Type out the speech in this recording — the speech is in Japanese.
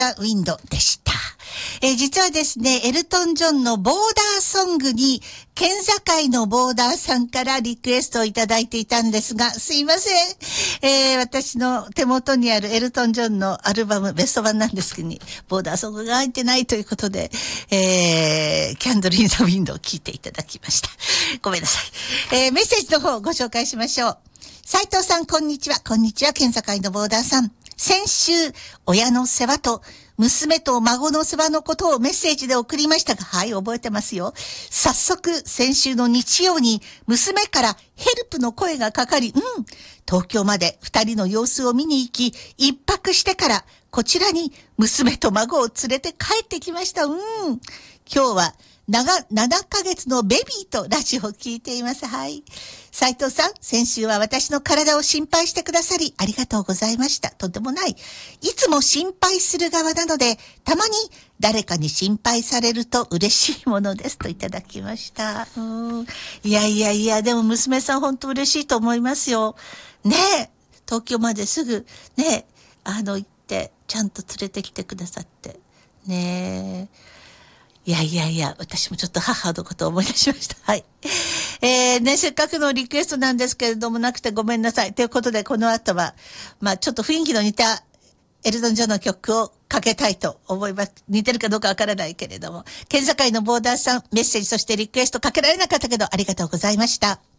ウィンドでした。実はですね、エルトン・ジョンのボーダーソングに、県境のボーダーさんからリクエストをいただいていたんですが、すいません。私の手元にあるエルトン・ジョンのアルバム、ベスト版なんですけどに、ボーダーソングが入ってないということで、キャンドル・イン・ザ・ウィンドを聞いていただきました。ごめんなさい。メッセージの方をご紹介しましょう。斉藤さん、こんにちは。こんにちは、県境のボーダーさん。先週、親の世話と娘と孫の世話のことをメッセージで送りましたが、はい、覚えてますよ。早速、先週の日曜に娘からヘルプの声がかかり、東京まで2人の様子を見に行き、一泊してから、こちらに娘と孫を連れて帰ってきました。今日は、7ヶ月のベビーとラジオを聞いています。はい。斉藤さん、先週は私の体を心配してくださり、ありがとうございました。とんでもない。いつも心配する側なので、たまに誰かに心配されると嬉しいものです。といただきました。いや、でも娘さん本当嬉しいと思いますよ。ねえ、東京まですぐ、ねえ、行って、ちゃんと連れてきてくださって。ねえ。いや、私もちょっと母のことを思い出しました。はい。せっかくのリクエストなんですけれどもなくてごめんなさい。ということで、この後は、ちょっと雰囲気の似たエルトン・ジョンの曲をかけたいと思います。似てるかどうかわからないけれども。県境のボーダーさん、メッセージそしてリクエストかけられなかったけど、ありがとうございました。